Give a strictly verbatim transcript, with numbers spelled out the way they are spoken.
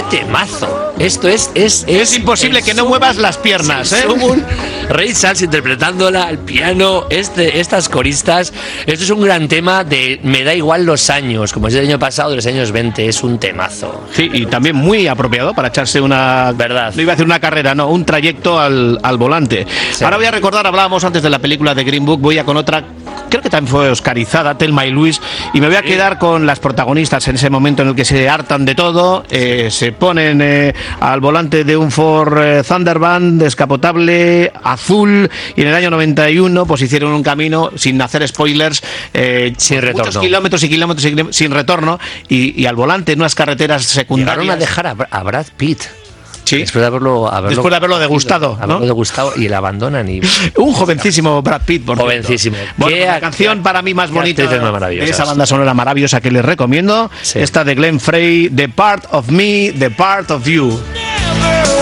temazo. Esto es... Es, es, es imposible que no muevas las piernas, ¿eh? Un Ray Charles interpretándola al piano, este, estas coristas. Esto es un gran tema de me da igual los años, como es el año pasado, de los años veinte. Es un temazo. Sí, y también muy apropiado para echarse una... Verdad. No iba a hacer una carrera, no, un trayecto al, al volante. Sí. Ahora voy a recordar, hablábamos antes de la película de Green Book, voy a con otra... Creo que también fue oscarizada, Thelma y Luis, y me voy a quedar con las protagonistas en ese momento en el que se hartan de todo, eh, se ponen eh, al volante de un Ford eh, Thunderbird descapotable azul, y en el año noventa y uno pues hicieron un camino, sin hacer spoilers, eh, sin retorno, muchos kilómetros y kilómetros sin, sin retorno, y, y al volante en unas carreteras secundarias. Llegaron a dejar a, a Brad Pitt. Sí. Después de haberlo, haberlo, Después de haberlo degustado, ¿no? Haberlo degustado y le abandonan y... Un jovencísimo Brad Pitt, por Jovencísimo. Bueno, la a, canción para mí más bonita de esa banda sonora maravillosa que les recomiendo, sí. Esta de Glenn Frey, The Part of Me, The Part of You.